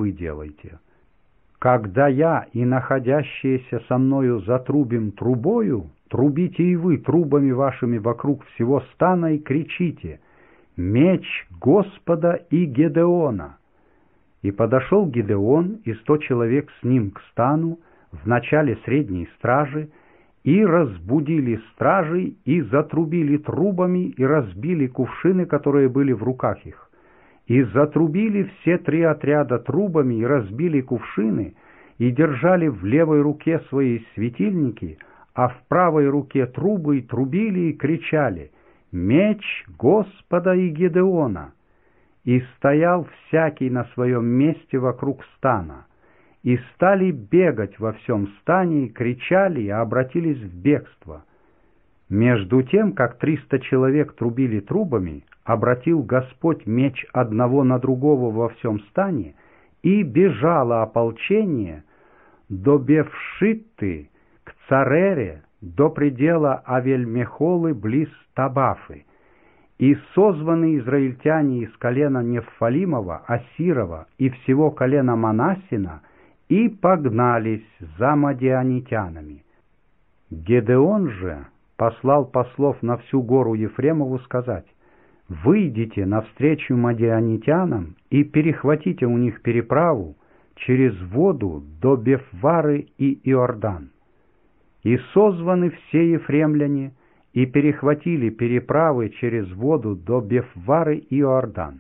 вы делайте. Когда я и находящиеся со мною затрубим трубою, трубите и вы трубами вашими вокруг всего стана и кричите: «Меч Господа и Гедеона!» И подошел Гедеон и 100 человек с ним к стану в начале средней стражи, и разбудили стражей, и затрубили трубами, и разбили кувшины, которые были в руках их. И затрубили все 3 отряда трубами, и разбили кувшины, и держали в левой руке свои светильники, а в правой руке трубы, и трубили, и кричали: «Меч Господа и Гедеона!» И стоял всякий на своем месте вокруг стана. И стали бегать во всем стане, и кричали, и обратились в бегство. Между тем, как 300 человек трубили трубами, обратил Господь меч одного на другого во всем стане, и бежало ополчение до Бефшитты к Царере, до предела Авель-Мехолы близ Табафы. И созваны израильтяне из колена Неффалимова, Асирова и всего колена Манассина, и погнались за мадианитянами. Гедеон же послал послов на всю гору Ефремову сказать: «Выйдите навстречу мадианитянам и перехватите у них переправу через воду до Бефвары и Иордан». И созваны все ефремляне, и перехватили переправы через воду до Бефвары и Иордан.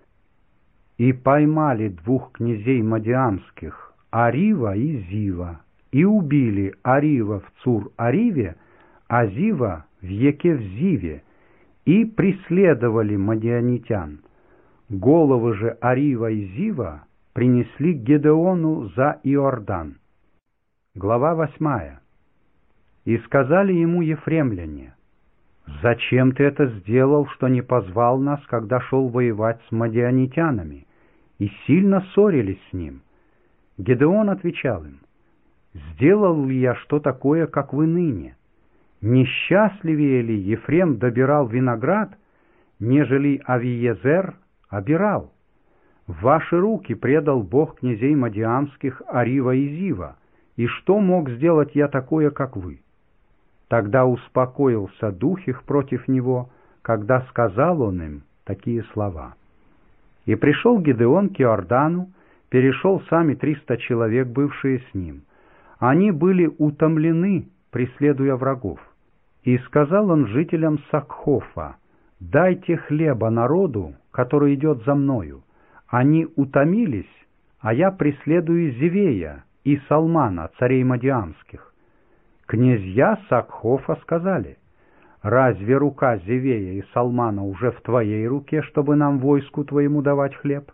И поймали 2 князей мадиамских, Арива и Зива, и убили Арива в Цур-Ариве, а Зива в Екев-Зиве, и преследовали мадианитян. Головы же Арива и Зива принесли к Гедеону за Иордан. Глава 8. И сказали ему ефремляне: «Зачем ты это сделал, что не позвал нас, когда шел воевать с мадианитянами?» И сильно ссорились с ним. Гедеон отвечал им: «Сделал ли я что такое, как вы ныне? Несчастливее ли Ефрем добирал виноград, нежели Авиезер обирал? В ваши руки предал Бог князей мадиамских Арива и Зива, и что мог сделать я такое, как вы?» Тогда успокоился дух их против него, когда сказал он им такие слова. И пришел Гедеон к Иордану, перешел сами 300 человек, бывшие с ним. Они были утомлены, преследуя врагов. И сказал он жителям Сакхофа: «Дайте хлеба народу, который идет за мною. Они утомились, а я преследую Зевея и Салмана, царей мадиамских». Князья Сакхофа сказали: «Разве рука Зевея и Салмана уже в твоей руке, чтобы нам войску твоему давать хлеб?»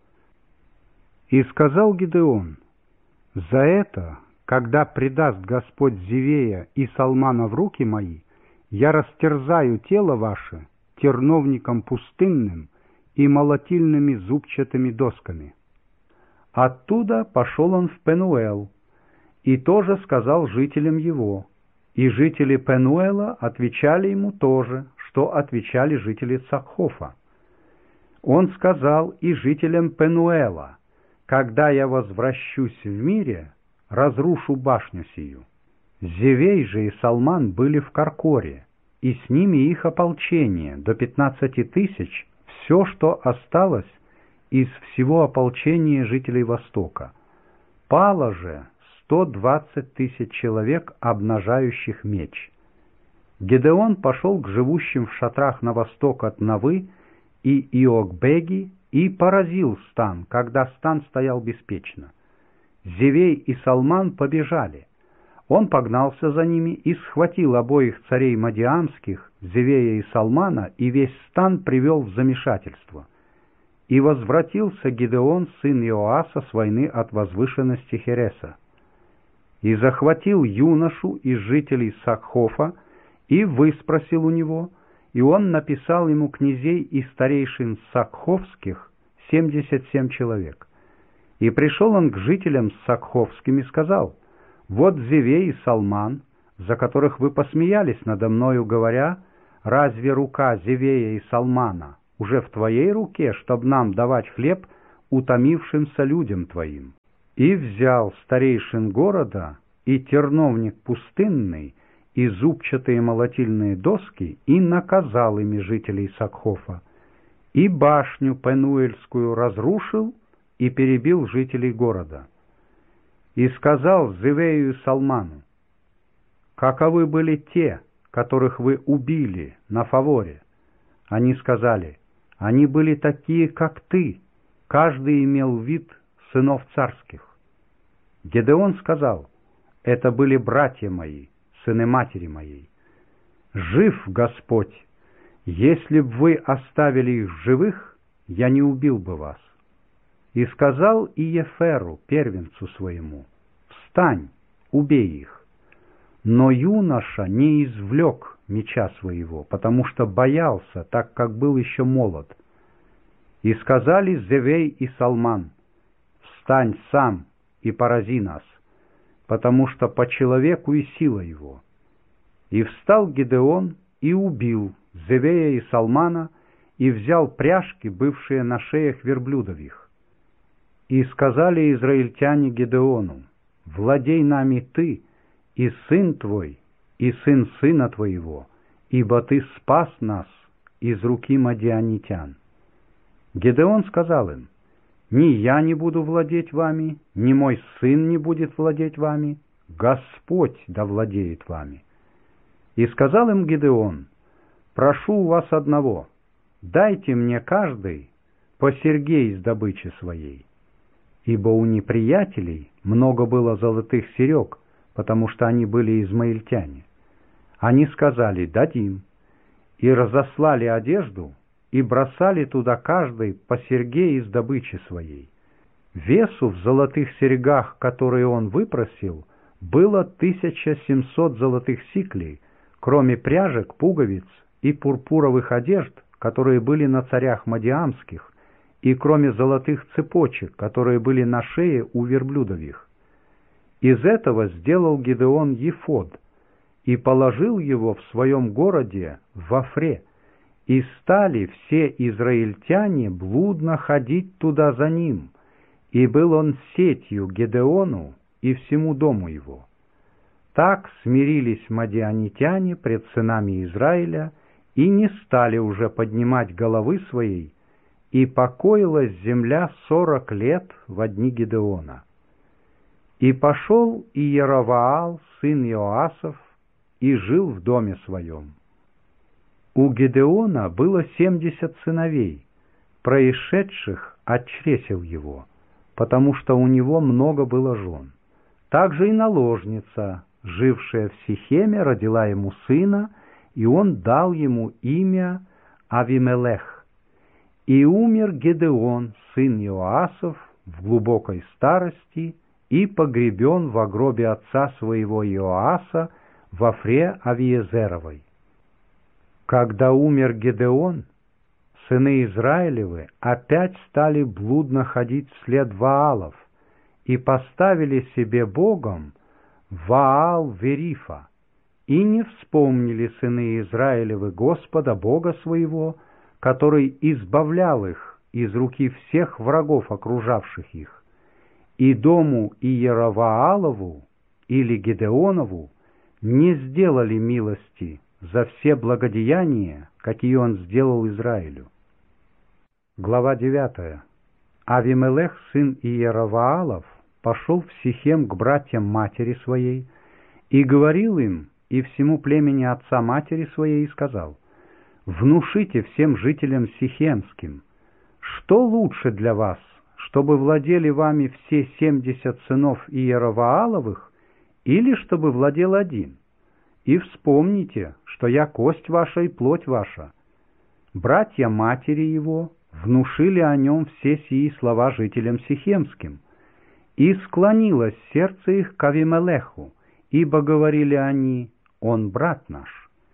И сказал Гедеон: «За это, когда предаст Господь Зевея и Салмана в руки мои, я растерзаю тело ваше терновником пустынным и молотильными зубчатыми досками». Оттуда пошел он в Пенуэл, и тоже сказал жителям его. И жители Пенуэла отвечали ему то же, что отвечали жители Сакхофа. Он сказал и жителям Пенуэла: «Когда я возвращусь в мире, разрушу башню сию». Зевей же и Салман были в Каркоре, и с ними их ополчение, до 15 тысяч, все, что осталось из всего ополчения жителей Востока. Пало же 120 тысяч человек, обнажающих меч. Гедеон пошел к живущим в шатрах на восток от Навы и Иокбеги и поразил стан, когда стан стоял беспечно. Зевей и Салман побежали. Он погнался за ними и схватил обоих царей мадиамских, Зевея и Салмана, и весь стан привел в замешательство. И возвратился Гедеон, сын Иоаса, с войны от возвышенности Хереса. И захватил юношу из жителей Сакхофа, и выспросил у него, и он написал ему князей и старейшин Сакховских 77 человек. И пришел он к жителям Сакховским и сказал: «Вот Зевей и Салман, за которых вы посмеялись надо мною, говоря: разве рука Зевея и Салмана уже в твоей руке, чтоб нам давать хлеб утомившимся людям твоим? И взял старейшин города и терновник пустынный, и зубчатые молотильные доски, и наказал ими жителей Сакхофа, и башню Пенуэльскую разрушил, и перебил жителей города. И сказал Зевею и Салману: «Каковы были те, которых вы убили на фаворе?» Они сказали: «Они были такие, как ты, каждый имел вид сынов царских». Гедеон сказал: «Это были братья мои, сыны матери моей. Жив Господь! Если б вы оставили их в живых, я не убил бы вас». И сказал Иеферу, первенцу своему: «Встань, убей их». Но юноша не извлек меча своего, потому что боялся, так как был еще молод. И сказали Зевей и Салман: «Встань сам и порази нас, потому что по человеку и сила его». И встал Гедеон и убил Зевея и Салмана, и взял пряжки, бывшие на шеях верблюдових. И сказали израильтяне Гедеону: «Владей нами ты, и сын твой, и сын сына твоего, ибо ты спас нас из руки мадианитян». Гедеон сказал им: «Ни я не буду владеть вами, ни мой сын не будет владеть вами, Господь да владеет вами». И сказал им Гедеон: «Прошу у вас одного, дайте мне каждый по серьге из добычи своей». Ибо у неприятелей много было золотых серег, потому что они были измаильтяне. Они сказали: «Дадим», и разослали одежду, и бросали туда каждый по серьге из добычи своей. Весу в золотых серьгах, которые он выпросил, было 1700 золотых сиклей, кроме пряжек, пуговиц и пурпуровых одежд, которые были на царях мадиамских, и кроме золотых цепочек, которые были на шее у верблюдових. Из этого сделал Гедеон ефод и положил его в своем городе в Офре, и стали все израильтяне блудно ходить туда за ним, и был он сетью Гедеону и всему дому его. Так смирились мадианитяне пред сынами Израиля и не стали уже поднимать головы своей, и покоилась земля 40 лет во дни Гедеона. И пошел Иероваал, сын Иоасов, и жил в доме своем. У Гедеона было 70 сыновей, происшедших от чресел его, потому что у него много было жен. Также и наложница, жившая в Сихеме, родила ему сына, и он дал ему имя Авимелех. И умер Гедеон, сын Иоасов, в глубокой старости, и погребен во гробе отца своего Иоаса в Офре Авиезеровой. Когда умер Гедеон, сыны Израилевы опять стали блудно ходить вслед Ваалов и поставили себе богом Ваал-Верифа, и не вспомнили сыны Израилевы Господа Бога своего, который избавлял их из руки всех врагов, окружавших их, и дому Иероваалову или Гедеонову не сделали милости за все благодеяния, какие он сделал Израилю. Глава 9. Авимелех, сын Иероваалов, пошел в Сихем к братьям матери своей и говорил им и всему племени отца матери своей, и сказал: «Внушите всем жителям сихемским, что лучше для вас, чтобы владели вами все 70 сынов Иеровааловых, или чтобы владел один? И вспомните, что я кость ваша и плоть ваша». Братья матери его внушили о нем все сии слова жителям сихемским, и склонилось сердце их к Авимелеху, ибо говорили они: «Он брат наш».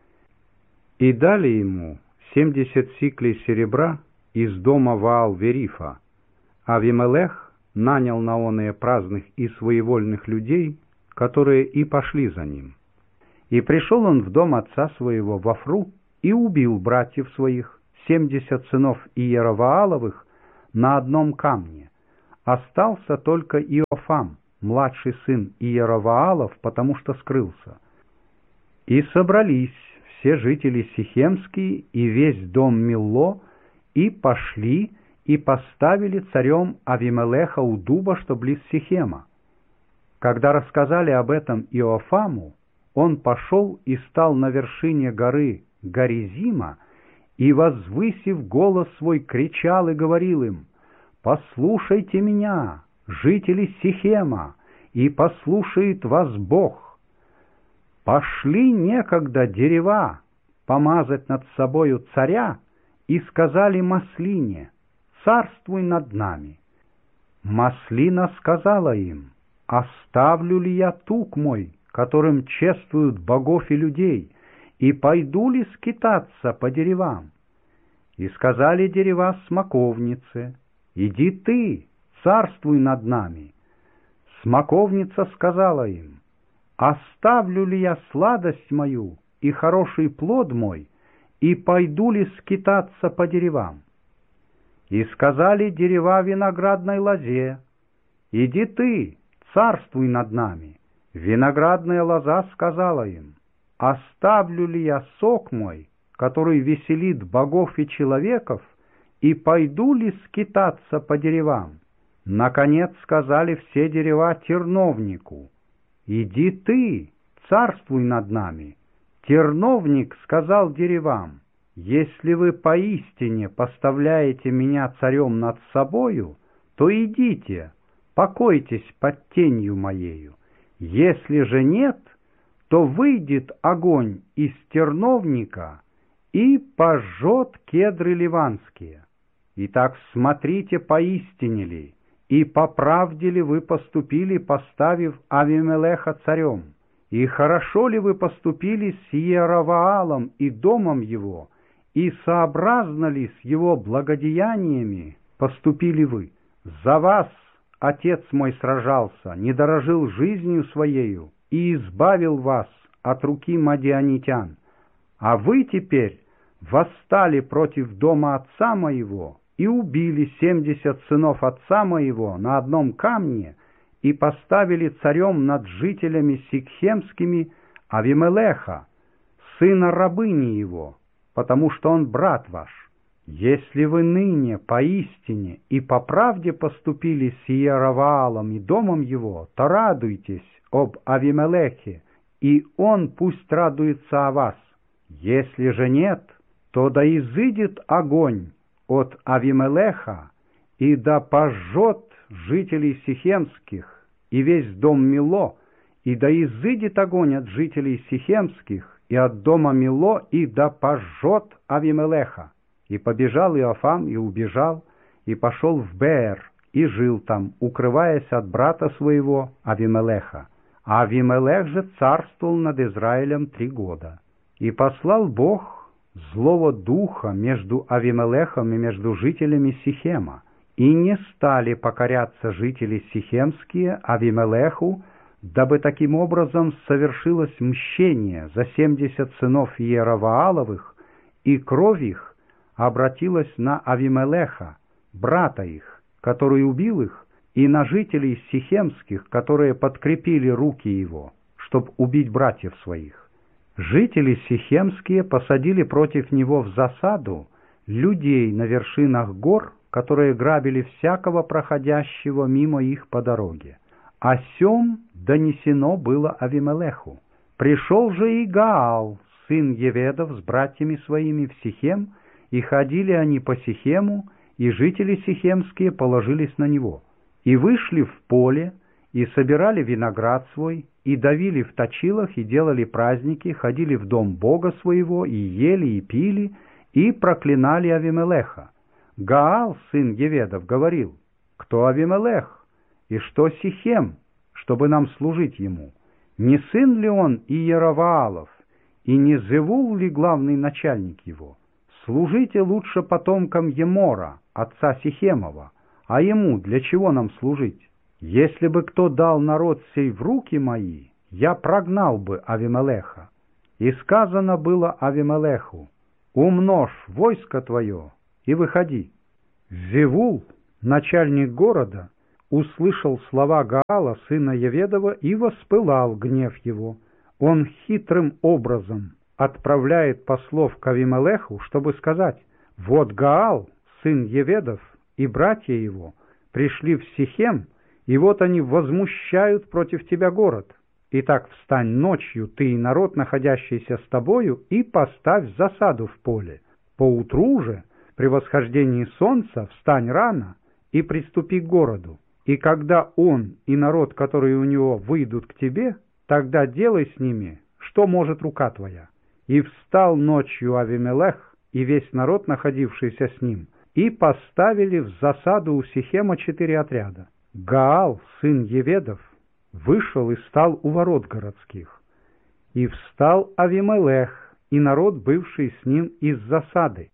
И дали ему 70 сиклей серебра из дома Ваал-Верифа. Авимелех нанял на оные праздных и своевольных людей, которые и пошли за ним. И пришел он в дом отца своего в Офру и убил братьев своих, 70 сынов Иеровааловых, на одном камне, Остался только Иофам, младший сын Иероваалов, потому что скрылся. И собрались все жители Сихемские и весь дом Милло, и пошли, и поставили царем Авимелеха у дуба, что близ Сихема. Когда рассказали об этом Иофаму, он пошел и стал на вершине горы Горизима, и, возвысив голос свой, кричал и говорил им: «Послушайте меня, жители Сихема, и послушает вас Бог. Пошли некогда дерева помазать над собою царя, и сказали маслине: царствуй над нами. Маслина сказала им: оставлю ли я тук мой, которым чествуют богов и людей, и пойду ли скитаться по деревам? И сказали дерева смоковнице: иди ты, царствуй над нами. Смоковница сказала им: оставлю ли я сладость мою и хороший плод мой, и пойду ли скитаться по деревам? И сказали дерева виноградной лозе: иди ты, царствуй над нами. Виноградная лоза сказала им: оставлю ли я сок мой, который веселит богов и человеков, и пойду ли скитаться по деревам? Наконец сказали все дерева терновнику: иди ты, царствуй над нами. Терновник сказал деревам: если вы поистине поставляете меня царем над собою, то идите, покойтесь под тенью моею. Если же нет, то выйдет огонь из терновника и пожжет кедры ливанские. Итак, смотрите, поистине ли и по правде ли вы поступили, поставив Авимелеха царем, и хорошо ли вы поступили с Иероваалом и домом его, и сообразно ли с его благодеяниями поступили вы? За вас отец мой сражался, не дорожил жизнью своею и избавил вас от руки мадианитян. А вы теперь восстали против дома отца моего и убили 70 сынов отца моего на одном камне и поставили царем над жителями сикхемскими Авимелеха, сына рабыни его, потому что он брат ваш. Если вы ныне поистине и по правде поступили с Иероваалом и домом его, то радуйтесь об Авимелехе, и он пусть радуется о вас. Если же нет, то да изыдет огонь от Авимелеха, и да пожжет жителей Сихемских и весь дом Мило, и да изыдет огонь от жителей Сихемских и от дома Мило, и да пожжет Авимелеха. И побежал Иофам, и убежал, и пошел в Беэр, и жил там, укрываясь от брата своего Авимелеха. А Авимелех же царствовал над Израилем 3 года. И послал Бог злого духа между Авимелехом и между жителями Сихема, и не стали покоряться жители сихемские Авимелеху, дабы таким образом совершилось мщение за 70 сынов Иеровааловых, и кровь их обратилась на Авимелеха, брата их, который убил их, и на жителей сихемских, которые подкрепили руки его, чтоб убить братьев своих. Жители сихемские посадили против него в засаду людей на вершинах гор, которые грабили всякого проходящего мимо их по дороге. О сем донесено было Авимелеху. Пришел же и Гаал, сын Еведов, с братьями своими в Сихем, и ходили они по Сихему, и жители сихемские положились на него. И вышли в поле, и собирали виноград свой, и давили в точилах, и делали праздники, ходили в дом Бога своего, и ели, и пили, и проклинали Авимелеха. Гаал, сын Еведов, говорил: кто Авимелех, и что Сихем, чтобы нам служить ему? Не сын ли он Иероваалов, и не Зевул ли главный начальник его? Служите лучше потомкам Емора, отца Сихемова, а ему для чего нам служить? Если бы кто дал народ сей в руки мои, я прогнал бы Авимелеха. И сказано было Авимелеху: умножь войско твое и выходи. Зевул, начальник города, услышал слова Гаала, сына Еведова, и воспылал гнев его. Он хитрым образом отправляет послов к Авимелеху, чтобы сказать: «Вот Гаал, сын Еведов, и братья его пришли в Сихем, и вот они возмущают против тебя город. Итак, встань ночью, ты и народ, находящийся с тобою, и поставь засаду в поле. Поутру же, при восхождении солнца, встань рано и приступи к городу. И когда он и народ, который у него, выйдут к тебе, тогда делай с ними, что может рука твоя». И встал ночью Авимелех и весь народ, находившийся с ним, и поставили в засаду у Сихема 4 отряда. Гаал, сын Еведов, вышел и стал у ворот городских. И встал Авимелех и народ, бывший с ним из засады.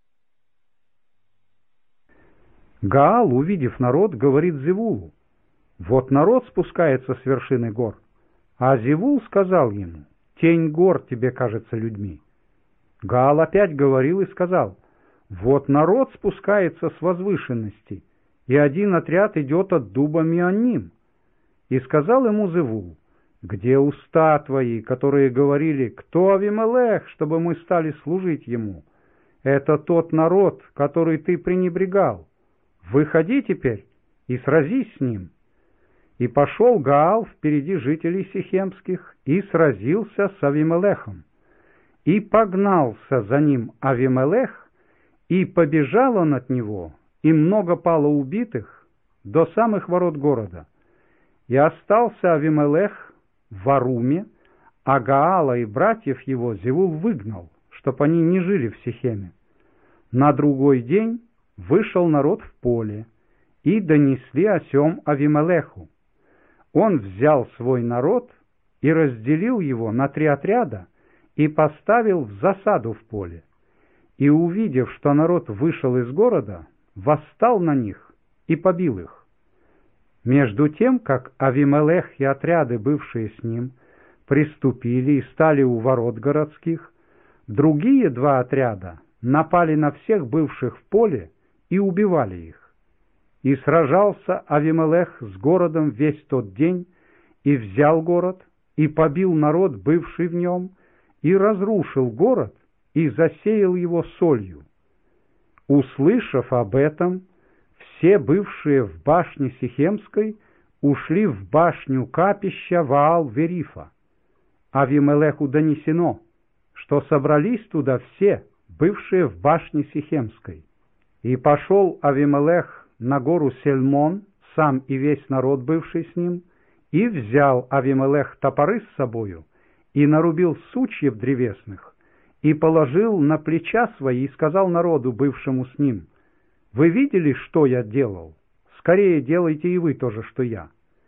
Гаал, увидев народ, говорит Зевулу: «Вот народ спускается с вершины гор». А Зевул сказал ему: «Тень гор тебе кажется людьми». Гаал опять говорил и сказал: «Вот народ спускается с возвышенности, и один отряд идет от дуба Мианним». И сказал ему Зевул: «Где уста твои, которые говорили: кто Авимелех, чтобы мы стали служить ему? Это тот народ, который ты пренебрегал. Выходи теперь и сразись с ним». И пошел Гаал впереди жителей сихемских и сразился с Авимелехом. И погнался за ним Авимелех, и побежал он от него, и много пало убитых до самых ворот города. И остался Авимелех в Аруме, а Гаала и братьев его Зевул выгнал, чтоб они не жили в Сихеме. На другой день вышел народ в поле, и донесли о сем Авимелеху. Он взял свой народ и разделил его на 3 отряда, и поставил в засаду в поле. И, увидев, что народ вышел из города, восстал на них и побил их. Между тем, как Авимелех и отряды, бывшие с ним, приступили и стали у ворот городских, другие 2 отряда напали на всех бывших в поле и убивали их. И сражался Авимелех с городом весь тот день, и взял город, и побил народ, бывший в нем, и разрушил город, и засеял его солью. Услышав об этом, все бывшие в башне Сихемской ушли в башню капища Ваал-Верифа. Авимелеху донесено, что собрались туда все, бывшие в башне Сихемской. И пошел Авимелех на гору Сельмон, сам и весь народ, бывший с ним, и взял Авимелех топоры с собою, и нарубил сучьев древесных, и положил на плеча свои, и сказал народу, бывшему с ним: «Вы видели, что я делал? Скорее делайте и вы то же, что я».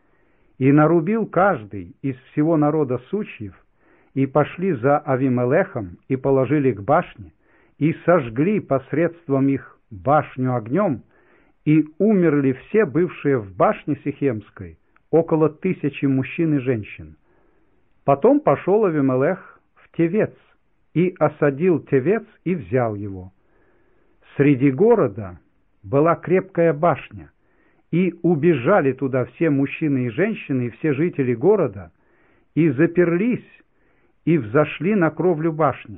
И нарубил каждый из всего народа сучьев, и пошли за Авимелехом, и положили к башне, и сожгли посредством их башню огнем, и умерли все бывшие в башне Сихемской, около 1000 мужчин и женщин. Потом пошел Авимелех в Тевец, и осадил Тевец, и взял его. Среди города была крепкая башня, и убежали туда все мужчины и женщины, и все жители города, и заперлись, и взошли на кровлю башни.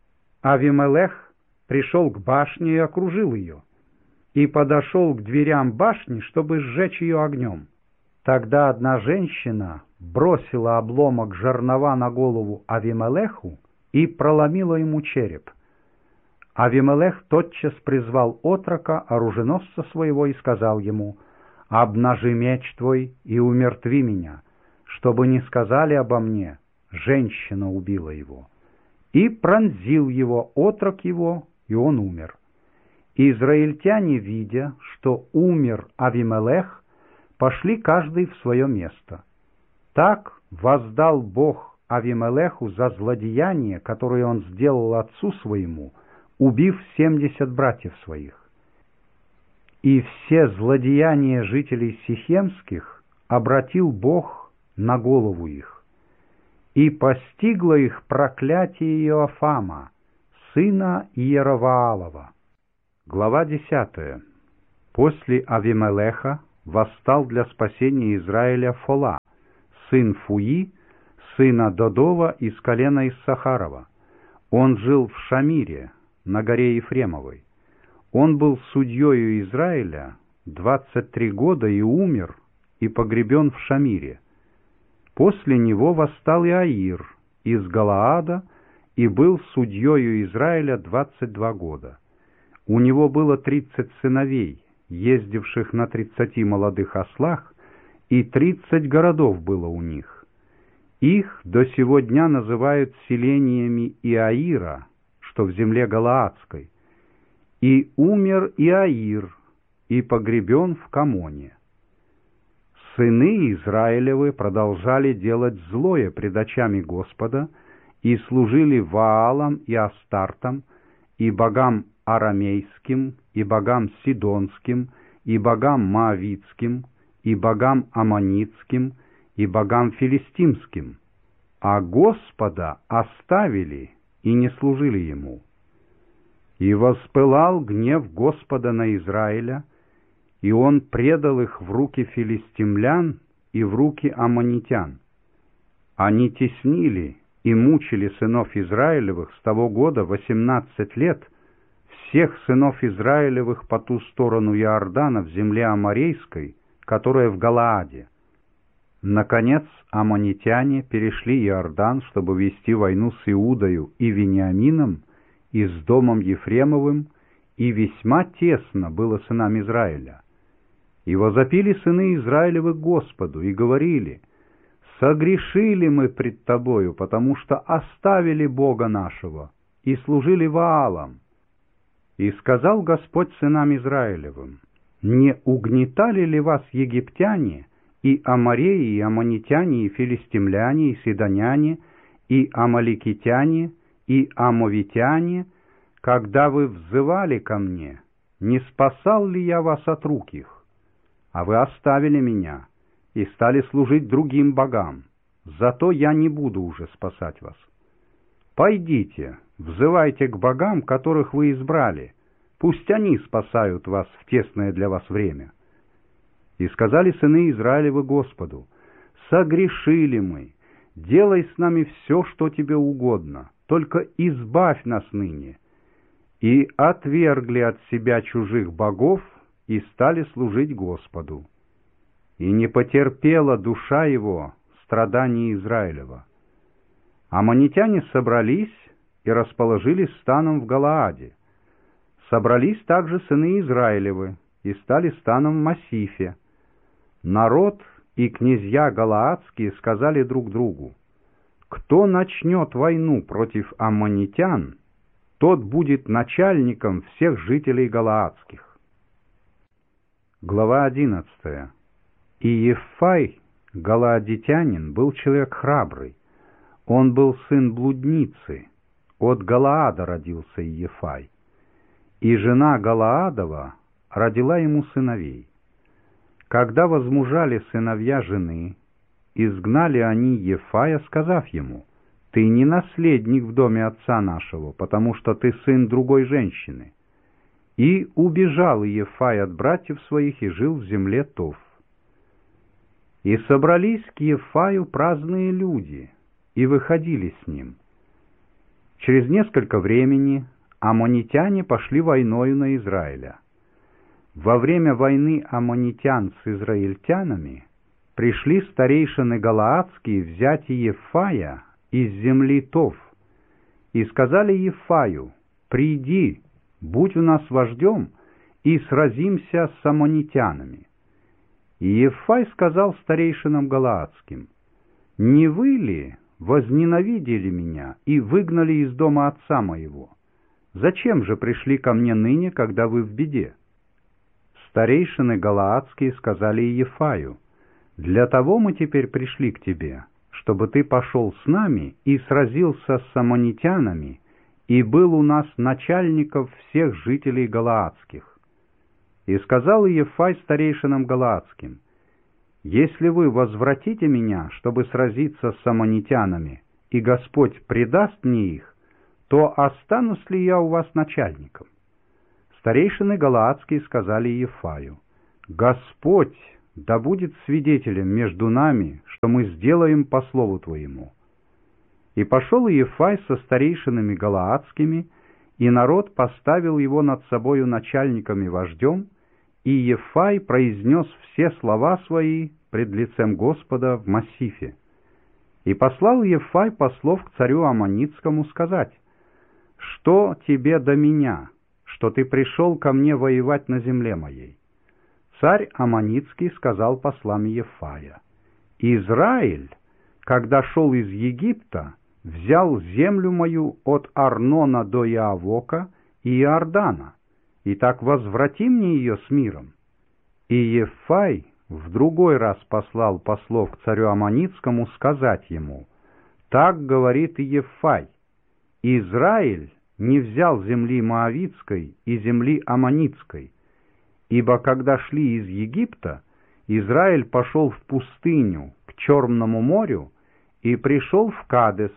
Авимелех пришел к башне и окружил ее, и подошел к дверям башни, чтобы сжечь ее огнем. Тогда одна женщина бросила обломок жернова на голову Авимелеху и проломила ему череп. Авимелех тотчас призвал отрока, оруженосца своего, и сказал ему: «Обнажи меч твой и умертви меня, чтобы не сказали обо мне: женщина убила его». И пронзил его отрок его, и он умер. Израильтяне, видя, что умер Авимелех, пошли каждый в свое место. Так воздал Бог Авимелеху за злодеяние, которое он сделал отцу своему, убив 70 братьев своих. И все злодеяния жителей Сихемских обратил Бог на голову их. И постигло их проклятие Иофама, сына Иероваалова. Глава 10. После Авимелеха восстал для спасения Израиля Фола, сын Фуи, сына Додова из колена Иссахарова. Он жил в Шамире, на горе Ефремовой. Он был судьею Израиля 23 года и умер, и погребен в Шамире. После него восстал Иаир из Галаада и был судьею Израиля 22 года. У него было 30 сыновей, ездивших на 30 молодых ослах, и 30 городов было у них. Их до сего дня называют селениями Иаира, что в земле Галаадской. И умер Иаир, и погребен в Камоне. Сыны Израилевы продолжали делать злое пред очами Господа и служили Ваалам и Астартам, и богам арамейским, и богам сидонским, и богам моавитским, и богам аммонитским, и богам филистимским, а Господа оставили и не служили Ему. И воспылал гнев Господа на Израиля, и Он предал их в руки филистимлян и в руки аммонитян. Они теснили и мучили сынов Израилевых с того года 18 лет, всех сынов Израилевых по ту сторону Иордана в земле Аморейской, которая в Галааде. Наконец, аммонитяне перешли Иордан, чтобы вести войну с Иудою и Вениамином, и с домом Ефремовым, и весьма тесно было сынам Израиля. И возопили сыны Израилевы Господу, и говорили: «Согрешили мы пред Тобою, потому что оставили Бога нашего, и служили Ваалам». И сказал Господь сынам Израилевым: «Не угнетали ли вас египтяне, и амореи, и аммонитяне, и филистимляне, и сидоняне, и амаликитяне, и амовитяне, когда вы взывали ко мне? Не спасал ли я вас от рук их? А вы оставили меня и стали служить другим богам. Зато я не буду уже спасать вас. Пойдите, взывайте к богам, которых вы избрали. Пусть они спасают вас в тесное для вас время». И сказали сыны Израилевы Господу: «Согрешили мы, делай с нами все, что тебе угодно, только избавь нас ныне». И отвергли от себя чужих богов и стали служить Господу. И не потерпела душа его страданий Израилева. Аммонитяне собрались и расположились станом в Галааде. Собрались также сыны Израилевы и стали станом в Массифе. Народ и князья галаадские сказали друг другу: «Кто начнет войну против аммонитян, тот будет начальником всех жителей галаадских». Глава 11. И Ефай, галаадитянин, был человек храбрый. Он был сын блудницы. От Галаада родился Ефай. И жена Галаадова родила ему сыновей. Когда возмужали сыновья жены, изгнали они Ефая, сказав ему: «Ты не наследник в доме отца нашего, потому что ты сын другой женщины». И убежал Ефай от братьев своих и жил в земле Тов. И собрались к Ефаю праздные люди, и выходили с ним. Через несколько времени аммонитяне пошли войною на Израиля. Во время войны аммонитян с израильтянами пришли старейшины галаадские взять Ефая из земли Тов, и сказали Ефаю: «Приди, будь у нас вождем, и сразимся с аммонитянами». И Ефай сказал старейшинам галаадским: «Не вы ли возненавидели меня и выгнали из дома отца моего? Зачем же пришли ко мне ныне, когда вы в беде?» Старейшины галаадские сказали Ефаю: «Для того мы теперь пришли к тебе, чтобы ты пошел с нами и сразился с аммонитянами, и был у нас начальников всех жителей галаадских». И сказал Ефай старейшинам галаадским: «Если вы возвратите меня, чтобы сразиться с аммонитянами, и Господь предаст мне их, то останусь ли я у вас начальником?» Старейшины галаадские сказали Ефаю: «Господь да будет свидетелем между нами, что мы сделаем по слову твоему». И пошел Иефай со старейшинами галаадскими, и народ поставил его над собою начальником и вождем, и Иефай произнес все слова свои пред лицем Господа в Массифе. И послал Иефай послов к царю Аммонитскому сказать: «Что тебе до меня, что ты пришел ко мне воевать на земле моей?» Царь Аммонитский сказал послам Иефая: «Израиль, когда шел из Египта, взял землю мою от Арнона до Иавока и Иордана, и так возврати мне ее с миром». И Иефай в другой раз послал послов к царю Аммонитскому сказать ему: «Так говорит Иефай: Израиль не взял земли Моавитской и земли Аммонитской, ибо когда шли из Египта, Израиль пошел в пустыню к Черному морю и пришел в Кадес.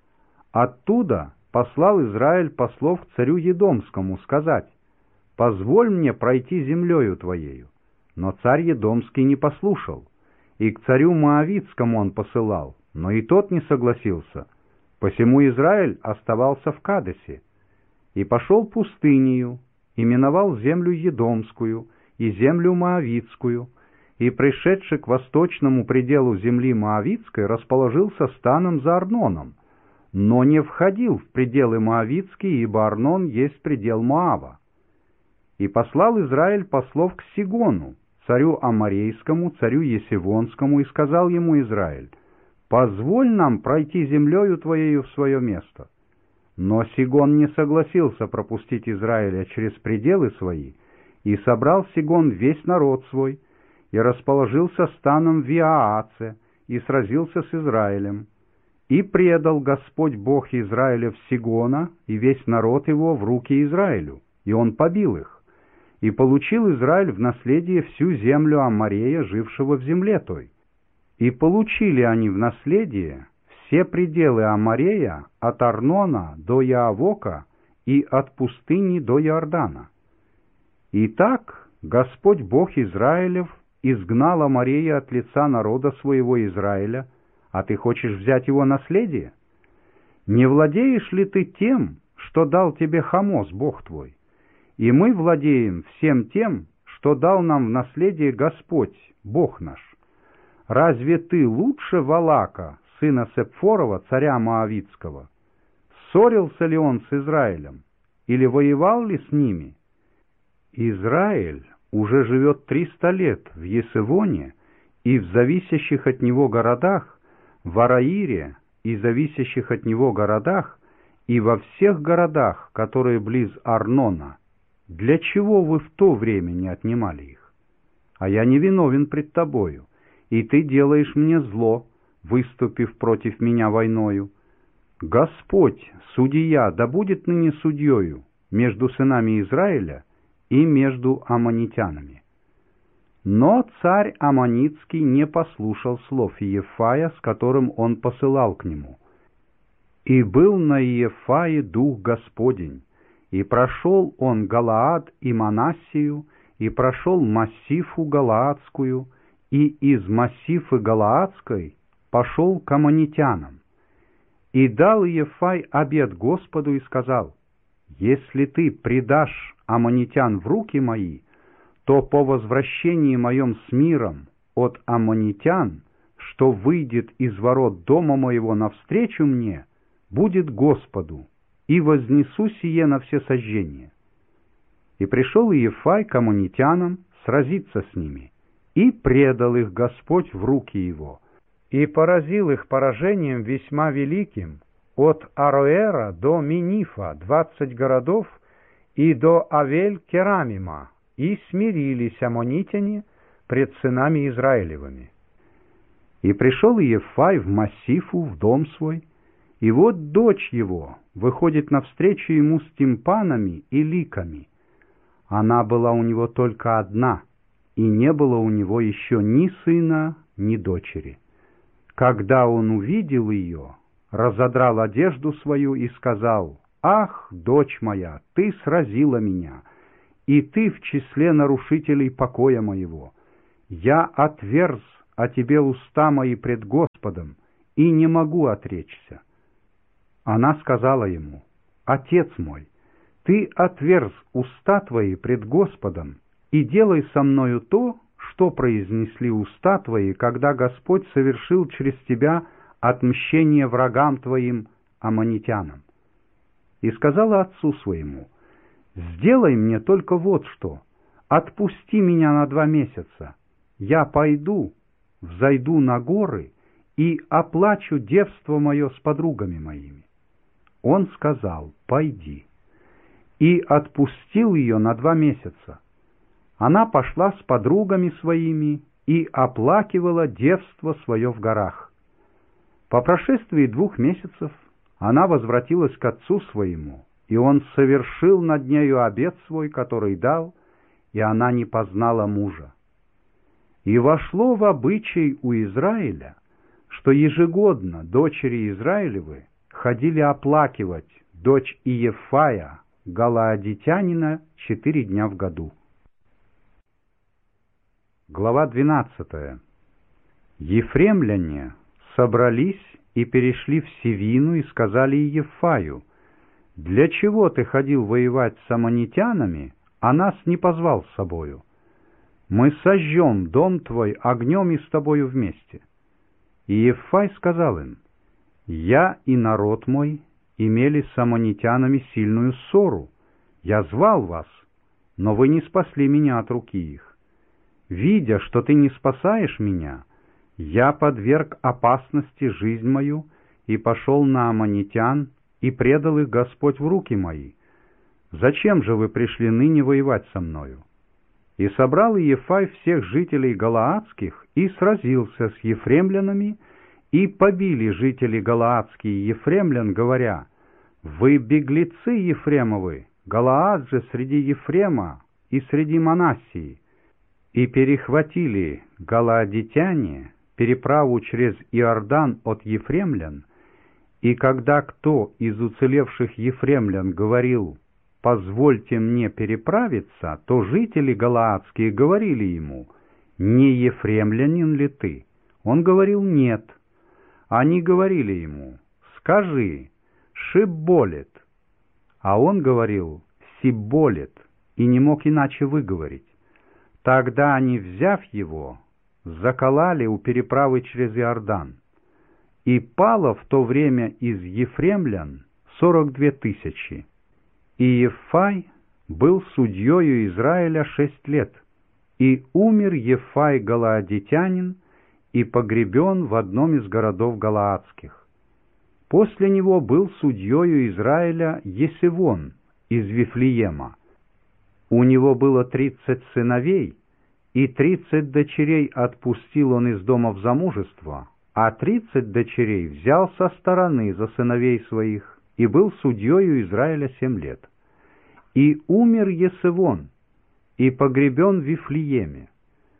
Оттуда послал Израиль послов к царю Едомскому сказать: «Позволь мне пройти землею твоею». Но царь Едомский не послушал, и к царю Моавитскому он посылал, но и тот не согласился. Посему Израиль оставался в Кадесе, и пошел пустынею, и миновал землю Едомскую и землю Моавитскую, и, пришедший к восточному пределу земли Моавитской, расположился станом за Арноном, но не входил в пределы Моавитские, ибо Арнон есть предел Моава. И послал Израиль послов к Сигону, царю Аморейскому, царю Есивонскому, и сказал ему Израиль: «Позволь нам пройти землею твоею в свое место». Но Сигон не согласился пропустить Израиля через пределы свои, и собрал Сигон весь народ свой, и расположился станом в Иааце, и сразился с Израилем. И предал Господь Бог Израилев Сигона и весь народ его в руки Израилю, и он побил их. И получил Израиль в наследие всю землю Амморея, жившего в земле той. И получили они в наследие все пределы Амморея от Арнона до Иавока и от пустыни до Иордана. Итак, Господь Бог Израилев изгнал Амморея от лица народа своего Израиля, а ты хочешь взять его наследие? Не владеешь ли ты тем, что дал тебе Хамос, Бог твой? И мы владеем всем тем, что дал нам в наследие Господь, Бог наш. Разве ты лучше Валака, сына Сепфорова, царя Моавитского? Ссорился ли он с Израилем? Или воевал ли с ними? Израиль уже живет 300 лет в Есивоне и в зависящих от него городах, в Араире и зависящих от него городах, и во всех городах, которые близ Арнона. Для чего вы в то время не отнимали их? А я не виновен пред тобою, и ты делаешь мне зло, выступив против меня войною. Господь, судья, да будет ныне судьею между сынами Израиля и между аммонитянами». Но царь Аммонитский не послушал слов Иефая, с которым он посылал к нему. И был на Иефае дух Господень, и прошел он Галаад и Манассию, и прошел Массифу Галаадскую, и из Массифы Галаадской пошел к аммонитянам. И дал Иефай обет Господу и сказал: «Если ты предашь аммонитян в руки мои, то по возвращении моем с миром от аммонитян, что выйдет из ворот дома моего навстречу мне, будет Господу, и вознесу сие на все сожжения». И пришел Иефай к аммонитянам сразиться с ними, и предал их Господь в руки его, и поразил их поражением весьма великим, от Ароэра до Минифа 20 городов, и до Авель-Керамима, и смирились аммонитяне пред сынами Израилевыми. И пришел Иефай в Массифу, в дом свой, и вот дочь его выходит навстречу ему с тимпанами и ликами. Она была у него только одна, и не было у него еще ни сына, ни дочери. Когда он увидел ее, разодрал одежду свою и сказал: «Ах, дочь моя, ты сразила меня, и ты в числе нарушителей покоя моего, Я отверз о тебе уста мои пред Господом, и не могу отречься». Она сказала ему: «Отец мой, ты отверз уста твои пред Господом, и делай со мною то, что произнесли уста твои, когда Господь совершил через тебя отмщение врагам твоим, аммонитянам». И сказала отцу своему: «Сделай мне только вот что: отпусти меня на 2 месяца, я пойду, взойду на горы и оплачу девство мое с подругами моими». Он сказал: «Пойди», и отпустил ее на 2 месяца. Она пошла с подругами своими и оплакивала девство свое в горах. По прошествии 2 месяцев она возвратилась к отцу своему, и он совершил над нею обет свой, который дал, и она не познала мужа. И вошло в обычай у Израиля, что ежегодно дочери Израилевы ходили оплакивать дочь Иефая, галаадитянина, 4 дня в году. Глава 12. Ефремляне собрались и перешли в Севину и сказали Иефаю: «Для чего ты ходил воевать с аммонитянами, а нас не позвал с собою? Мы сожжем дом твой огнем и с тобою вместе». И Иефай сказал им: «Я и народ мой имели с аммонитянами сильную ссору. Я звал вас, но вы не спасли меня от руки их. Видя, что ты не спасаешь меня, я подверг опасности жизнь мою и пошел на аммонитян, и предал их Господь в руки мои. Зачем же вы пришли ныне воевать со мною?» И собрал Иефай всех жителей галаадских и сразился с ефремлянами, и побили жители галаадские ефремлян, говоря: «Вы беглецы Ефремовы, Галаад же среди Ефрема и среди Манассии». И перехватили галаадитяне переправу через Иордан от ефремлян, и когда кто из уцелевших ефремлян говорил: «Позвольте мне переправиться», то жители галаадские говорили ему: «Не ефремлянин ли ты?» Он говорил: «Нет». Они говорили ему: «Скажи, Шибболет». А он говорил: «Сибболет», и не мог иначе выговорить. Тогда они, взяв его, закололи у переправы через Иордан. И пало в то время из ефремлян 42 000. И Иефай был судьею Израиля 6 лет, и умер Иефай галаадитянин, и погребен в одном из городов галаадских. После него был судьею Израиля Есевон из Вифлеема. У него было 30 сыновей, и 30 дочерей отпустил он из дома в замужество, а 30 дочерей взял со стороны за сыновей своих, и был судьею Израиля 7 лет. И умер Есевон, и погребен в Вифлееме.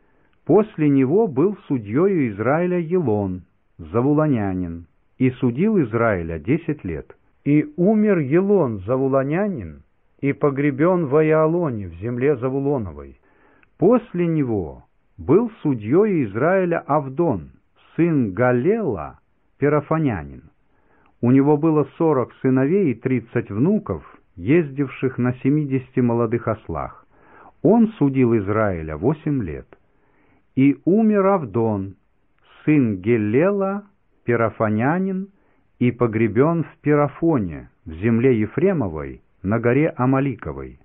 После него был судьею Израиля Елон, завулонянин, и судил Израиля 10 лет. И умер Елон, завулонянин, и погребен в Аиалоне, в земле Завулоновой. После него был судьей Израиля Авдон, сын Галела, перафонянин. У него было 40 сыновей и 30 внуков, ездивших на 70 молодых ослах. Он судил Израиля 8 лет. И умер Авдон, сын Гелела, перафонянин, и погребен в Перафоне, в земле Ефремовой, на горе Амаликовой.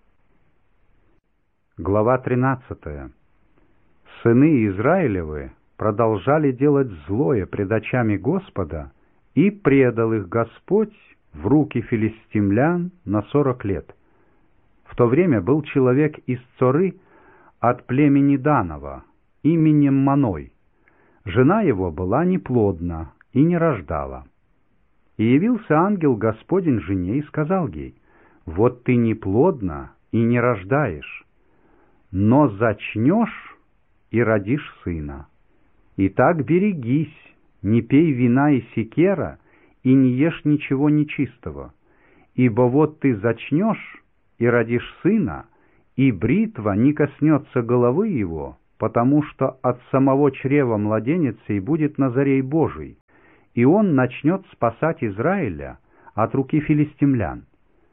Глава 13. Сыны Израилевы продолжали делать злое пред очами Господа, и предал их Господь в руки филистимлян на 40 лет. В то время был человек из Цоры от племени Данова, именем Маной. Жена его была неплодна и не рождала. И явился ангел Господень жене и сказал ей: «Вот ты неплодна и не рождаешь, но зачнешь и родишь сына. Итак, берегись, не пей вина и секера, и не ешь ничего нечистого, ибо вот ты зачнешь и родишь сына, и бритва не коснется головы его, потому что от самого чрева младенец сей будет Назарей Божий, и он начнет спасать Израиля от руки филистимлян».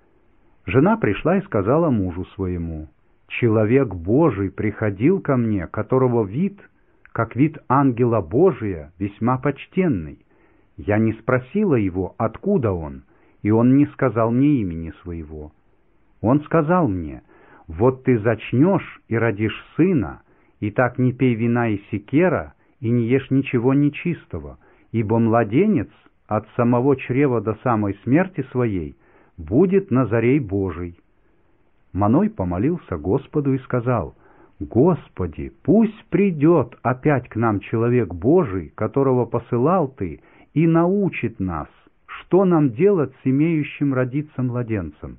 Жена пришла и сказала мужу своему: «Человек Божий приходил ко мне, которого вид, как вид ангела Божия, весьма почтенный. Я не спросила его, откуда он, и он не сказал мне имени своего. Он сказал мне: вот ты зачнешь и родишь сына, и так не пей вина и секера, и не ешь ничего нечистого, ибо младенец от самого чрева до самой смерти своей будет Назарей Божий». Маной помолился Господу и сказал: «Господи, пусть придет опять к нам человек Божий, которого посылал ты, и научит нас, что нам делать с имеющим родиться младенцем».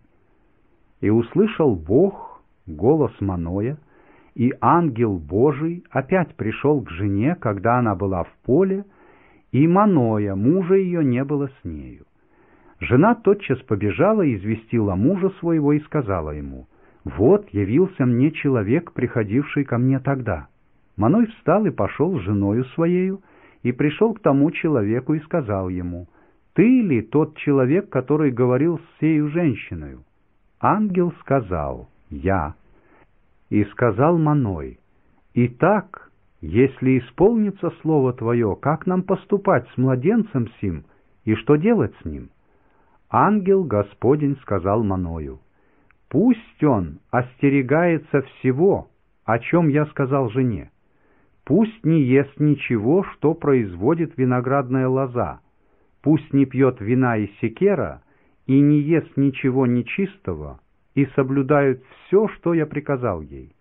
И услышал Бог голос Маноя, и ангел Божий опять пришел к жене, когда она была в поле, и Маноя, мужа ее, не было с нею. Жена тотчас побежала и известила мужа своего и сказала ему: «Вот явился мне человек, приходивший ко мне тогда». Маной встал и пошел с женою своею, и пришел к тому человеку и сказал ему: «Ты ли тот человек, который говорил с сею женщиною?» Ангел сказал: «Я». И сказал Маной: «Итак, если исполнится слово твое, как нам поступать с младенцем сим, и что делать с ним?» Ангел Господень сказал Маною: «Пусть он остерегается всего, о чем я сказал жене. Пусть не ест ничего, что производит виноградная лоза, пусть не пьет вина и секера, и не ест ничего нечистого, и соблюдают все, что я приказал ей».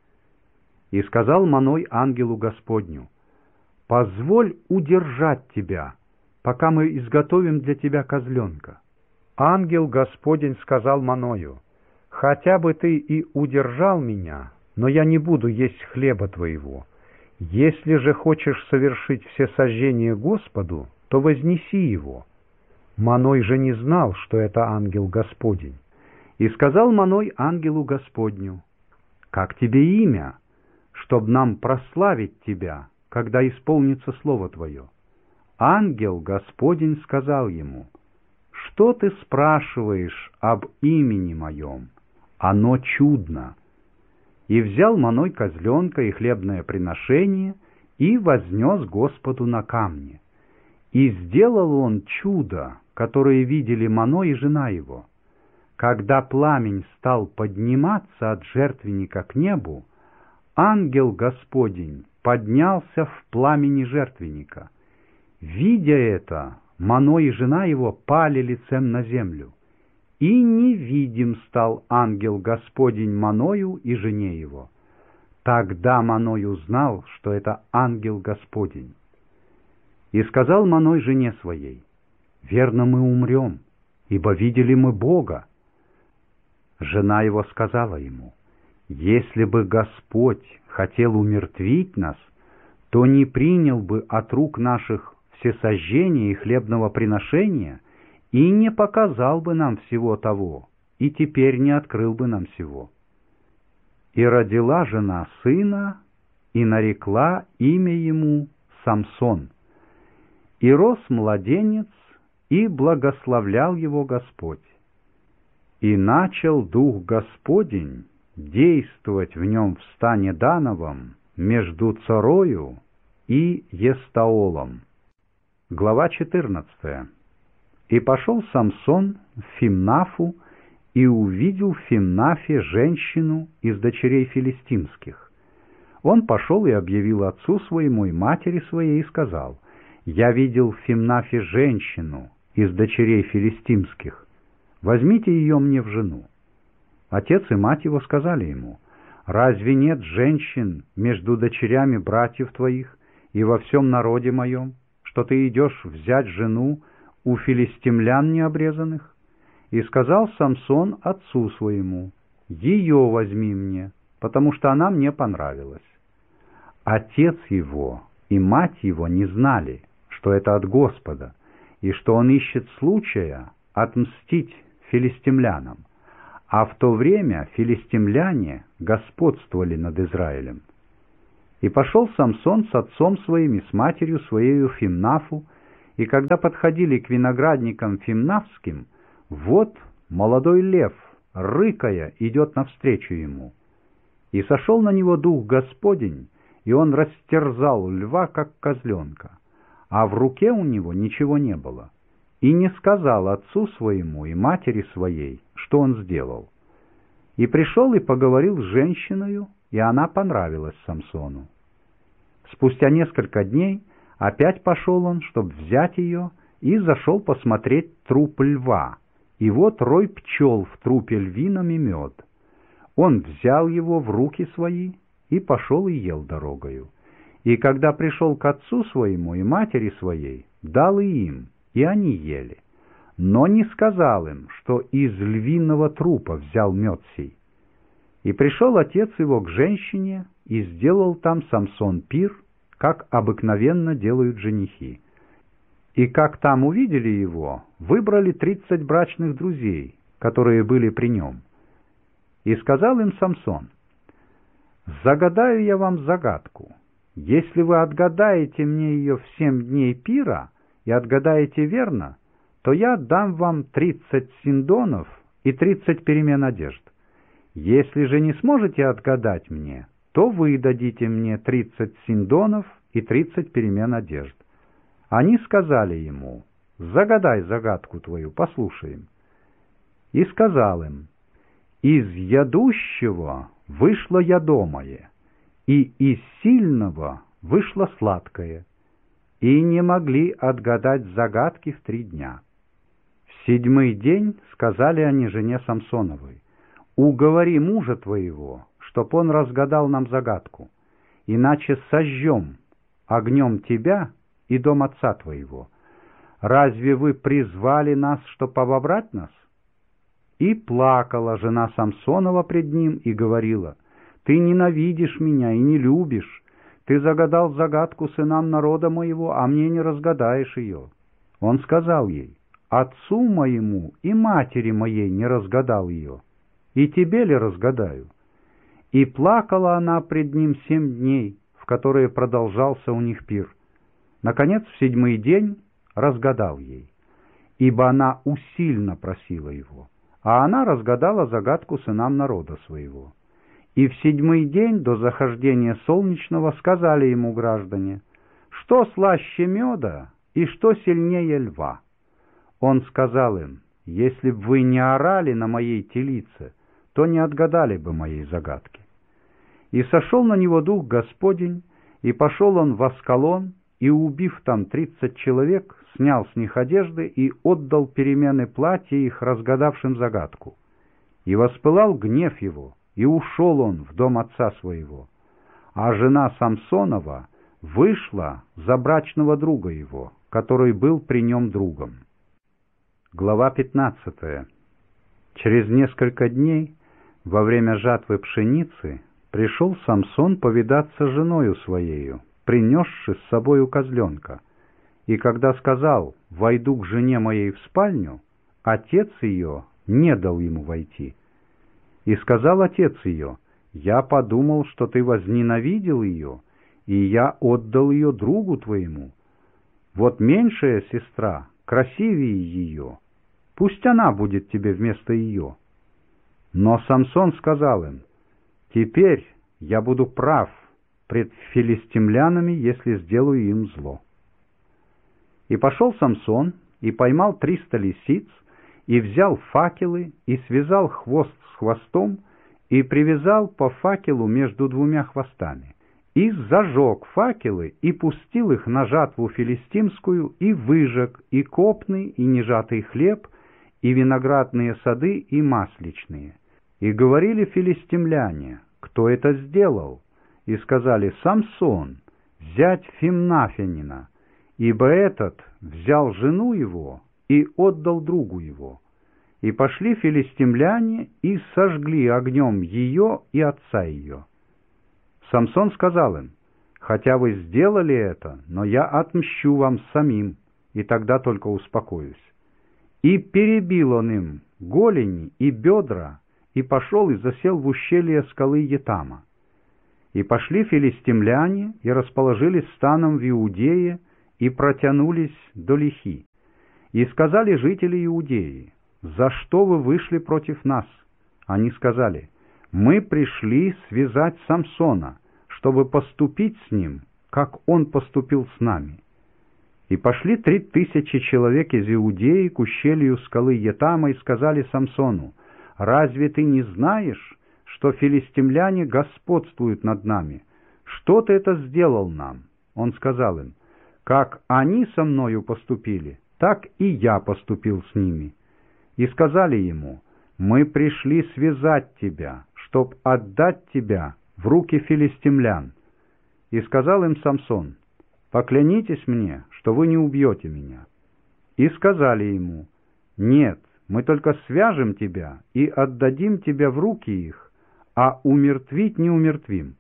И сказал Маной ангелу Господню: «Позволь удержать тебя, пока мы изготовим для тебя козленка». Ангел Господень сказал Маною: «Хотя бы ты и удержал меня, но я не буду есть хлеба твоего. Если же хочешь совершить всесожжение Господу, то вознеси его». Маной же не знал, что это ангел Господень. И сказал Маной ангелу Господню: «Как тебе имя, чтоб нам прославить тебя, когда исполнится слово твое?» Ангел Господень сказал ему: «Что ты спрашиваешь об имени моем? Оно чудно». И взял Маной козленка и хлебное приношение и вознес Господу на камне. И сделал он чудо, которое видели Маной и жена его. Когда пламень стал подниматься от жертвенника к небу, ангел Господень поднялся в пламени жертвенника. Видя это, Маной и жена его пали лицем на землю, и невидим стал ангел Господень Маною и жене его. Тогда Маной узнал, что это ангел Господень. И сказал Маной жене своей: «Верно, мы умрем, ибо видели мы Бога». Жена его сказала ему: «Если бы Господь хотел умертвить нас, то не принял бы от рук наших всесожжения и хлебного приношения, и не показал бы нам всего того, и теперь не открыл бы нам всего». И родила жена сына, и нарекла имя ему Самсон. И рос младенец, и благословлял его Господь. И начал Дух Господень действовать в нем в стане Дановом между Цорою и Естаолом. Глава 14. «И пошел Самсон в Фимнафу, и увидел в Фимнафе женщину из дочерей филистимских. Он пошел и объявил отцу своему и матери своей, и сказал: «Я видел в Фимнафе женщину из дочерей филистимских. Возьмите ее мне в жену». Отец и мать его сказали ему: «Разве нет женщин между дочерями братьев твоих и во всем народе моем, что ты идешь взять жену у филистимлян необрезанных?» И сказал Самсон отцу своему: «Ее возьми мне, потому что она мне понравилась». Отец его и мать его не знали, что это от Господа, и что он ищет случая отмстить филистимлянам. А в то время филистимляне господствовали над Израилем. И пошел Самсон с отцом своим и с матерью своею в Фимнафу, и когда подходили к виноградникам фимнафским, вот молодой лев, рыкая, идет навстречу ему. И сошел на него дух Господень, и он растерзал льва, как козленка, а в руке у него ничего не было, и не сказал отцу своему и матери своей, что он сделал. И пришел и поговорил с женщиною, и она понравилась Самсону. Спустя несколько дней опять пошел он, чтобы взять ее, и зашел посмотреть труп льва, и вот рой пчел в трупе львином и мед. Он взял его в руки свои и пошел и ел дорогою. И когда пришел к отцу своему и матери своей, дал и им, и они ели. Но не сказал им, что из львиного трупа взял мед сей. И пришел отец его к женщине, и сделал там Самсон пир, как обыкновенно делают женихи. И как там увидели его, выбрали 30 брачных друзей, которые были при нем. И сказал им Самсон: «Загадаю я вам загадку. Если вы отгадаете мне ее в 7 дней пира и отгадаете верно, то я дам вам 30 синдонов и 30 перемен одежд. Если же не сможете отгадать мне, то вы дадите мне 30 синдонов и 30 перемен одежд». Они сказали ему: «Загадай загадку твою, послушаем». И сказал им: «Из ядущего вышло ядомое, и из сильного вышло сладкое». И не могли отгадать загадки в 3 дня. В 7-й день сказали они жене Самсоновой: «Уговори мужа твоего, чтоб он разгадал нам загадку, иначе сожжем огнем тебя и дом отца твоего. Разве вы призвали нас, чтоб обобрать нас?» И плакала жена Самсонова пред ним и говорила: «Ты ненавидишь меня и не любишь. Ты загадал загадку сынам народа моего, а мне не разгадаешь ее». Он сказал ей: «Отцу моему и матери моей не разгадал ее, и тебе ли разгадаю?» И плакала она пред ним 7 дней, в которые продолжался у них пир. Наконец, в 7-й день разгадал ей, ибо она усильно просила его, а она разгадала загадку сынам народа своего. И в 7-й день до захождения солнечного сказали ему граждане: «Что слаще меда и что сильнее льва?» Он сказал им: «Если б вы не орали на моей телице, то не отгадали бы моей загадки». И сошел на него дух Господень, и пошел он в Аскалон, и, убив там 30 человек, снял с них одежды и отдал перемены платья их разгадавшим загадку. И воспылал гнев его, и ушел он в дом отца своего. А жена Самсонова вышла за брачного друга его, который был при нем другом. Глава 15. Через несколько дней, во время жатвы пшеницы, пришел Самсон повидаться с женою своею, принесши с собою козленка. И когда сказал: «Войду к жене моей в спальню», отец ее не дал ему войти. И сказал отец ее: «Я подумал, что ты возненавидел ее, и я отдал ее другу твоему. Вот меньшая сестра красивее ее, пусть она будет тебе вместо ее». Но Самсон сказал им: «Теперь я буду прав пред филистимлянами, если сделаю им зло». И пошел Самсон, и поймал 300 лисиц, и взял факелы, и связал хвост с хвостом, и привязал по факелу между 2 хвостами, и зажег факелы, и пустил их на жатву филистимскую, и выжег и копный, и нежатый хлеб, и виноградные сады, и масличные. И говорили филистимляне: «Кто это сделал?» И сказали: «Самсон, зять Фимнафянина, ибо этот взял жену его и отдал другу его». И пошли филистимляне и сожгли огнем ее и отца ее. Самсон сказал им: «Хотя вы сделали это, но я отмщу вам самим, и тогда только успокоюсь». И перебил он им голени и бедра, и пошел и засел в ущелье скалы Етама. И пошли филистимляне, и расположились станом в Иудее, и протянулись до Лехи. И сказали жители Иудеи: «За что вы вышли против нас?» Они сказали: «Мы пришли связать Самсона, чтобы поступить с ним, как он поступил с нами». И пошли 3000 человек из Иудеи к ущелью скалы Етама и сказали Самсону: «Разве ты не знаешь, что филистимляне господствуют над нами? Что ты это сделал нам?» Он сказал им: «Как они со мною поступили, так и я поступил с ними». И сказали ему: «Мы пришли связать тебя, чтоб отдать тебя в руки филистимлян». И сказал им Самсон: «Поклянитесь мне, что вы не убьете меня». И сказали ему: «Нет, мы только свяжем тебя и отдадим тебя в руки их, а умертвить не умертвим».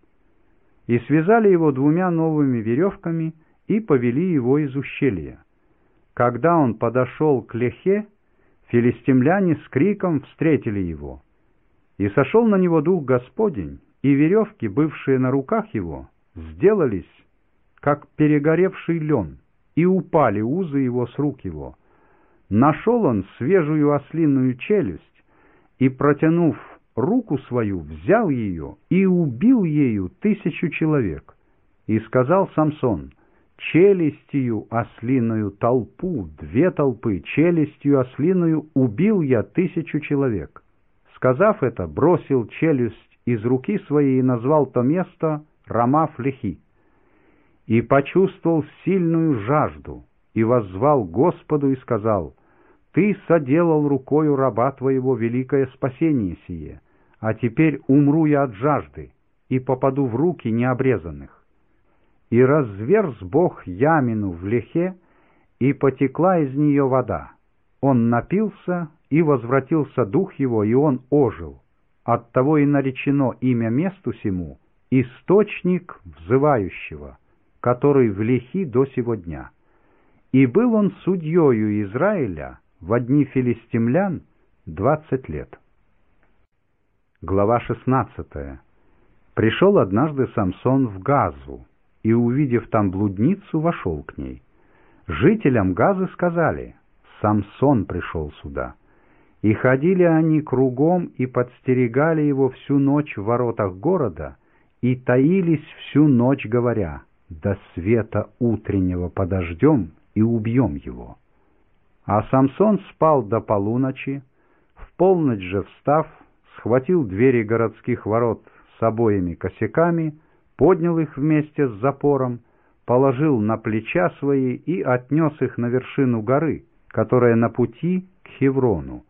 И связали его 2 новыми веревками и повели его из ущелья. Когда он подошел к Лехе, филистимляне с криком встретили его. И сошел на него Дух Господень, и веревки, бывшие на руках его, сделались, как перегоревший лен, и упали узы его с рук его. Нашел он свежую ослиную челюсть, и, протянув руку свою, взял ее и убил ею 1000 человек. И сказал Самсон: «Челюстью ослиную толпу, 2 толпы, челюстью ослиную убил я 1000 человек». Сказав это, бросил челюсть из руки своей и назвал то место Рамаф-Лехи. И почувствовал сильную жажду, и воззвал Господу и сказал: «Ты соделал рукою раба твоего великое спасение сие, а теперь умру я от жажды и попаду в руки необрезанных». И разверз Бог ямину в Лехе, и потекла из нее вода. Он напился, и возвратился дух его, и он ожил. Оттого и наречено имя месту сему «Источник взывающего», который в Лехи до сего дня. И был он судьею Израиля во дни филистимлян 20 лет. Глава 16. Пришел однажды Самсон в Газу, и, увидев там блудницу, вошел к ней. Жителям Газы сказали: «Самсон пришел сюда». И ходили они кругом и подстерегали его всю ночь в воротах города, и таились всю ночь, говоря: «До света утреннего подождем и убьем его». А Самсон спал до полуночи, в полночь же встав, схватил двери городских ворот с обоими косяками, поднял их вместе с запором, положил на плеча свои и отнес их на вершину горы, которая на пути к Хеврону.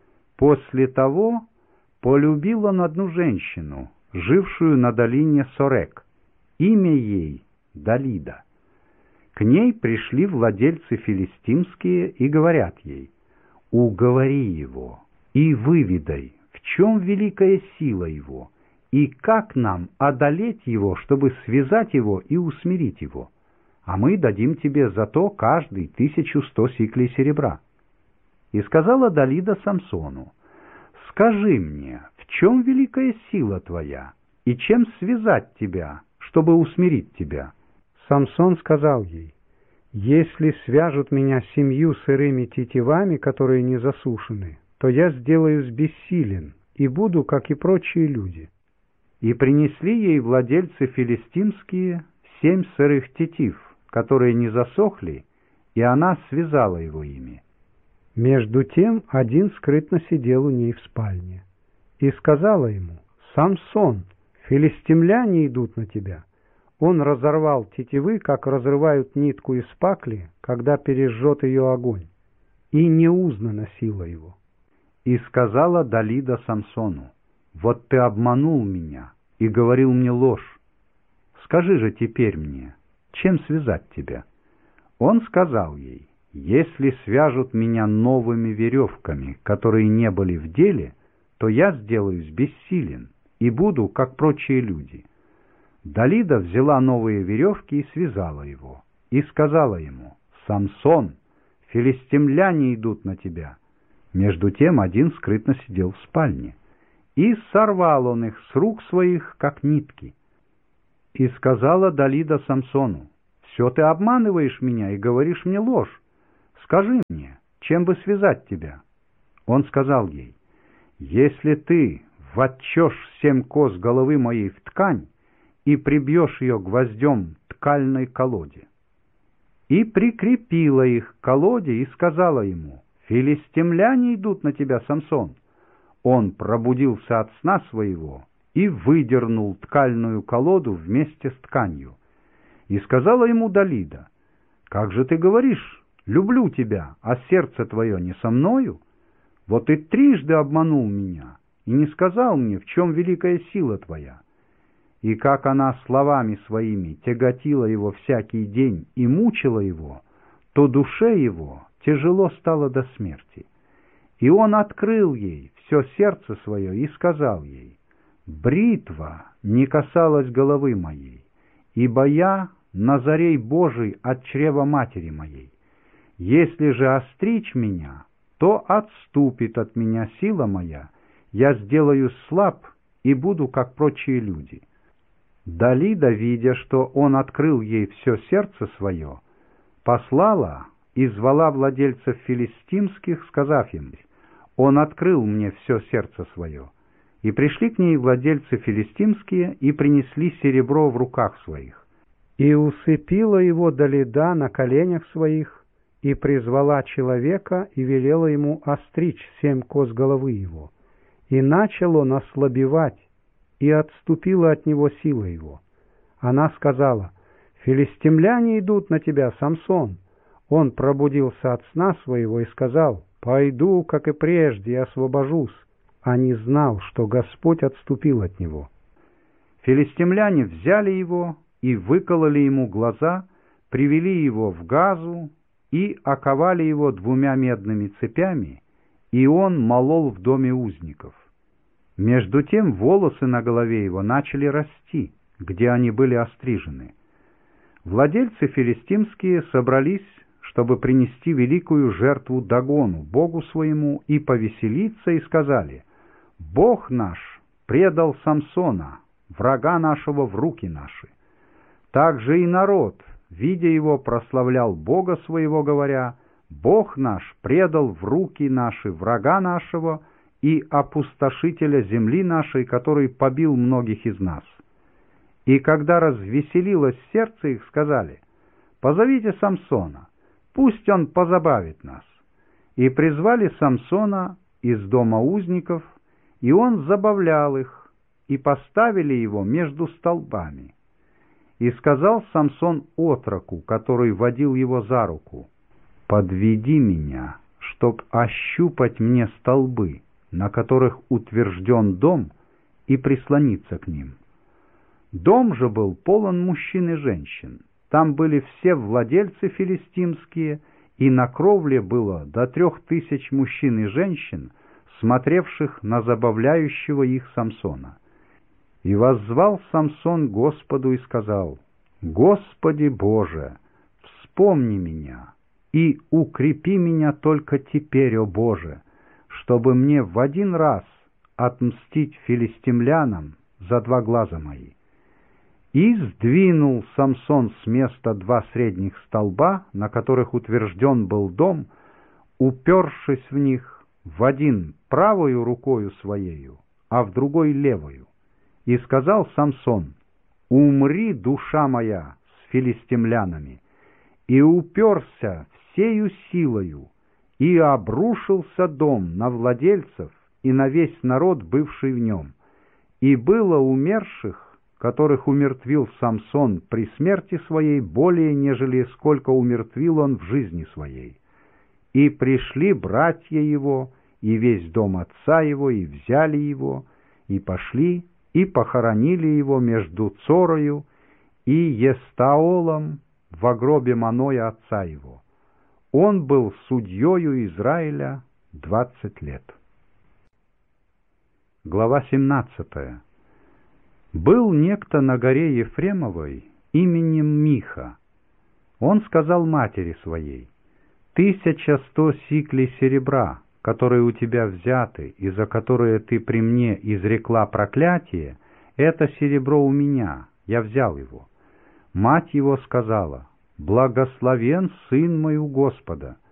После того полюбил он одну женщину, жившую на долине Сорек. Имя ей Далида. К ней пришли владельцы филистимские и говорят ей: «Уговори его и выведай, в чем великая сила его, и как нам одолеть его, чтобы связать его и усмирить его, а мы дадим тебе за то каждый 1100 сиклей серебра». И сказала Далида Самсону: «Скажи мне, в чем великая сила твоя, и чем связать тебя, чтобы усмирить тебя?» Самсон сказал ей: «Если свяжут меня 7 сырыми тетивами, которые не засушены, то я сделаюсь бессилен и буду, как и прочие люди». И принесли ей владельцы филистимские 7 сырых тетив, которые не засохли, и она связала его ими. Между тем один скрытно сидел у ней в спальне, и сказала ему: «Самсон, филистимляне идут на тебя». Он разорвал тетивы, как разрывают нитку из пакли, когда пережжет ее огонь, и не узнана сила его. И сказала Далида Самсону: «Вот ты обманул меня и говорил мне ложь. Скажи же теперь мне, чем связать тебя?» Он сказал ей: «Если свяжут меня новыми веревками, которые не были в деле, то я сделаюсь бессилен и буду, как прочие люди». Далида взяла новые веревки и связала его, и сказала ему: «Самсон, филистимляне идут на тебя». Между тем один скрытно сидел в спальне, и сорвал он их с рук своих, как нитки. И сказала Далида Самсону: «Все ты обманываешь меня и говоришь мне ложь. Скажи мне, чем бы связать тебя?» Он сказал ей: «Если ты вотчешь 7 кос головы моей в ткань и прибьешь ее гвоздем ткальной колоде». И прикрепила их к колоде и сказала ему: «Филистимляне идут на тебя, Самсон». Он пробудился от сна своего и выдернул ткальную колоду вместе с тканью. И сказала ему Далида: «Как же ты говоришь: люблю тебя, а сердце твое не со мною? Вот и трижды обманул меня и не сказал мне, в чем великая сила твоя». И как она словами своими тяготила его всякий день и мучила его, то душе его тяжело стало до смерти. И он открыл ей все сердце свое и сказал ей: «Бритва не касалась головы моей, ибо я Назарей Божий от чрева матери моей. Если же остричь меня, то отступит от меня сила моя, я сделаюсь слаб и буду, как прочие люди». Далида, видя, что он открыл ей все сердце свое, послала и звала владельцев филистимских, сказав им: «Он открыл мне все сердце свое». И пришли к ней владельцы филистимские и принесли серебро в руках своих. И усыпила его Далида на коленях своих, и призвала человека, и велела ему остричь 7 кос головы его. И начал он ослабевать, и отступила от него сила его. Она сказала: «Филистимляне идут на тебя, Самсон». Он пробудился от сна своего и сказал: «Пойду, как и прежде, и освобожусь», а не знал, что Господь отступил от него. Филистимляне взяли его и выкололи ему глаза, привели его в Газу и оковали его 2 медными цепями, и он молол в доме узников. Между тем волосы на голове его начали расти, где они были острижены. Владельцы филистимские собрались, чтобы принести великую жертву Дагону, богу своему, и повеселиться, и сказали: «Бог наш предал Самсона, врага нашего, в руки наши». Также и народ, видя его, прославлял Бога своего, говоря: «Бог наш предал в руки наши врага нашего и опустошителя земли нашей, который побил многих из нас». И когда развеселилось сердце их, сказали: «Позовите Самсона, пусть он позабавит нас». И призвали Самсона из дома узников, и он забавлял их, и поставили его между столбами. И сказал Самсон отроку, который водил его за руку: «Подведи меня, чтоб ощупать мне столбы, на которых утвержден дом, и прислониться к ним». Дом же был полон мужчин и женщин. Там были все владельцы филистимские, и на кровле было до 3000 мужчин и женщин, смотревших на забавляющего их Самсона. И воззвал Самсон Господу и сказал: «Господи Боже, вспомни меня и укрепи меня только теперь, о Боже, чтобы мне в один раз отмстить филистимлянам за 2 глаза мои». И сдвинул Самсон с места 2 средних столба, на которых утвержден был дом, упершись в них, в один правою рукою своею, а в другой левою. И сказал Самсон: «Умри, душа моя, с филистимлянами!» И уперся всею силою, и обрушился дом на владельцев и на весь народ, бывший в нем. И было умерших, которых умертвил Самсон при смерти своей, более, нежели сколько умертвил он в жизни своей. И пришли братья его, и весь дом отца его, и взяли его, и пошли, и похоронили его между Цорою и Естаолом во гробе Маноя отца его. Он был судьею Израиля 20 лет. Глава 17. Был некто на горе Ефремовой именем Миха. Он сказал матери своей: 1100 сиклей серебра, которые у тебя взяты, и за которые ты при мне изрекла проклятие, это серебро у меня, Я взял его. Мать его сказала: «Благословен сын мой у Господа,